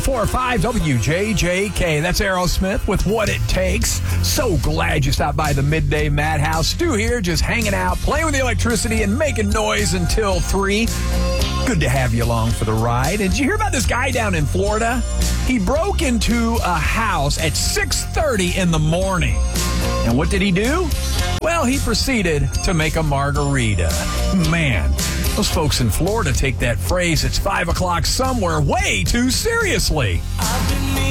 104.5 WJJK. That's Aerosmith with What It Takes. So glad you stopped by the Midday Madhouse. Stu here, just hanging out, playing with the electricity and making noise until 3. Good to have you along for the ride. And did you hear about this guy down in Florida? He broke into a house at 6:30 in the morning. And what did he do? Well, he proceeded to make a margarita. Man, those folks in Florida take that phrase, "it's 5 o'clock somewhere," way too seriously.